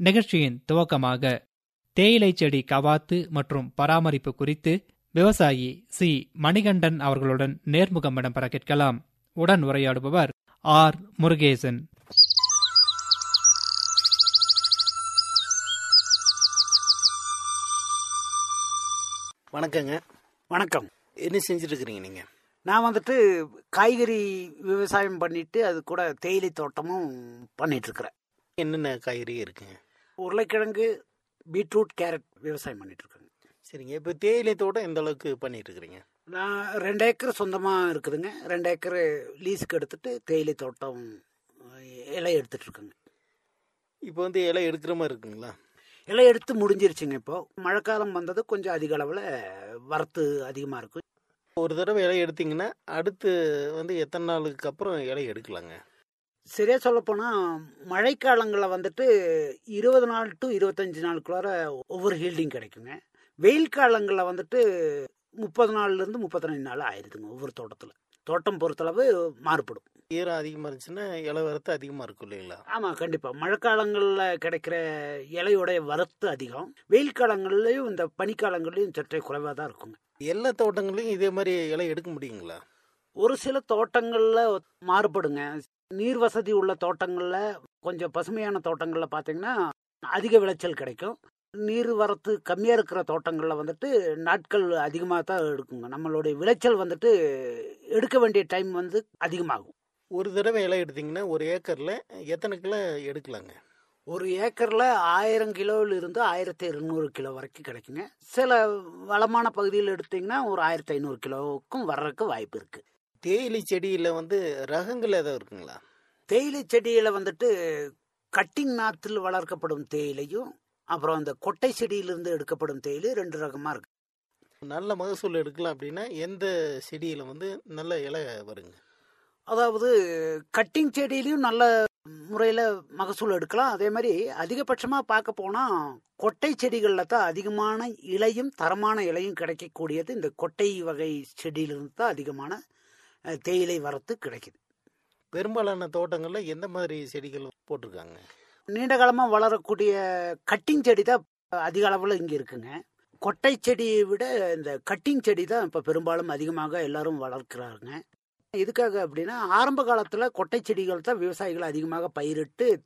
நிகழ்ச்சியின் துவக்கமாக தேயிலை செடி கவாத்து மற்றும் பராமரிப்பு குறித்து விவசாயி சி மணிகண்டன் அவர்களுடன் நேர்முகம் இடம்பெற கேட்கலாம். உடன் உரையாடுபவர் ஆர் முருகேசன். வணக்கங்க. வணக்கம். என்ன செஞ்சுட்டு இருக்கிறீங்க நீங்க? நான் காய்கறி விவசாயம் பண்ணிட்டு அது கூட தேயிலை தோட்டமும் பண்ணிட்டு இருக்கிறேன். என்னென்ன காய்கறி இருக்குங்க? உருளைக்கிழங்கு, பீட்ரூட், கேரட் விவசாயம் பண்ணிட்டு இருக்கேங்க. சரிங்க. இப்போ தேயிலை தோட்டம் எந்த அளவுக்கு பண்ணிட்டு இருக்கிறீங்க? நான் 2 ஏக்கர் சொந்தமாக இருக்குதுங்க. 2 ஏக்கர் லீஸுக்கு எடுத்துட்டு தேயிலை தோட்டம் இலை எடுத்துட்டு இருக்குங்க. இப்போ இலை எடுக்கிற மாதிரி இருக்குங்களா? இலை எடுத்து முடிஞ்சிருச்சுங்க. இப்போ மழைக்காலம் வந்தது, கொஞ்சம் அதிக அளவில் வரத்து அதிகமாக இருக்கும். ஒரு தடவை இலை எடுத்தீங்கன்னா அடுத்து எத்தனை நாளுக்கு அப்புறம் இலை எடுக்கலாங்க? சரியா சொல்லப்போனால் மழைக்காலங்களில் 20 நாள் டு 25 நாளுக்குள்ளார ஒவ்வொரு ஹீல்டிங் கிடைக்குங்க. வெயில் காலங்களில் 30 நாள்லேருந்து 35 நாள் ஆயிடுதுங்க. ஒவ்வொரு தோட்டம் பொறுத்தளவு மாறுபடும். ஈரம் அதிகமாக இருந்துச்சுன்னா இலை வரத்து அதிகமாக இருக்கும் இல்லைங்களா? ஆமாம், கண்டிப்பாக. மழைக்காலங்களில் கிடைக்கிற இலையோடைய வரத்து அதிகம். வெயில் காலங்கள்லையும் இந்த பனிக்காலங்கள்லையும் சற்றே குறைவாக தான் இருக்குங்க. எல்லா தோட்டங்களையும் இதே மாதிரி இலை எடுக்க முடியுங்களா? ஒரு சில தோட்டங்களில் மாறுபடுங்க. நீர் வசதி உள்ள தோட்டங்களில், கொஞ்சம் பசுமையான தோட்டங்களில் பார்த்தீங்கன்னா அதிக விளைச்சல் கிடைக்கும். நீர் வரத்து கம்மியாக இருக்கிற தோட்டங்களில் நாட்கள் அதிகமாக தான் எடுக்குங்க. நம்மளுடைய விளைச்சல் எடுக்க வேண்டிய டைம் அதிகமாகும். ஒரு தடவை இலை எடுத்தீங்கன்னா ஒரு ஏக்கரில் எத்தனை கிலோ எடுக்கலாங்க? ஒரு ஏக்கரில் 1000 கிலோவிலிருந்து 1200 கிலோ வரைக்கும் கிடைக்குங்க. சில வளமான பகுதியில் எடுத்தீங்கன்னா ஒரு 1500 கிலோவுக்கும் வர்றதுக்கு வாய்ப்பு இருக்குது. தேயிலை செடியில் ரகங்கள் ஏதாவது இருக்குங்களா? தேயிலை செடியில் கட்டிங் நாத்தில் வளர்க்கப்படும் தேயிலையும், அப்புறம் அந்த கொட்டை செடியிலிருந்து எடுக்கப்படும் தேயிலை 2 ரகமாக இருக்கு. நல்ல மகசூல் எடுக்கலாம் அப்படின்னா எந்த செடியில் நல்ல இலை வருங்க? அதாவது கட்டிங் செடியிலையும் நல்ல முறையில் மகசூல் எடுக்கலாம். அதே மாதிரி அதிகபட்சமாக பார்க்க போனால் கொட்டை செடிகளில் தான் அதிகமான இலையும் தரமான இலையும் கிடைக்கக்கூடியது. இந்த கொட்டை வகை செடியிலிருந்து தான் அதிகமான தேயிலை வரத்து கிடைக்குது. பெரும்பாலான தோட்டங்களில் எந்த மாதிரி செடிகள் போட்டிருக்காங்க? நீண்ட காலமாக வளரக்கூடிய கட்டிங் செடி தான் அதிக அளவில் இங்கே இருக்குங்க. கொட்டை செடியை விட இந்த கட்டிங் செடி தான் இப்போ பெரும்பாலும் அதிகமாக எல்லாரும் வளர்க்கிறாங்க. இதுக்காக அப்படின்னா ஆரம்ப காலத்தில் கொட்டை செடிகள் தான் விவசாயிகள் அதிகமாக பயிரிட்டு